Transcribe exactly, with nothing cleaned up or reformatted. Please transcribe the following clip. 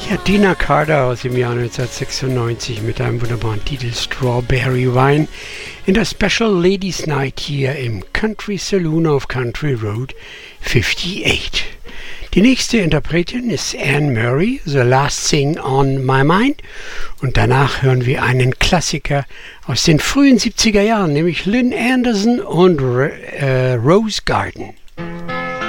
Ja, Dina Carter aus dem Jahr neunzehnhundertsechsundneunzig mit einem wunderbaren Titel Strawberry Wine in der Special Ladies Night hier im Country Saloon auf Country Road fünfundachtzig. Die nächste Interpretin ist Anne Murray, The Last Thing on My Mind, und danach hören wir einen Klassiker aus den frühen siebziger Jahren, nämlich Lynn Anderson und äh, Rose Garden.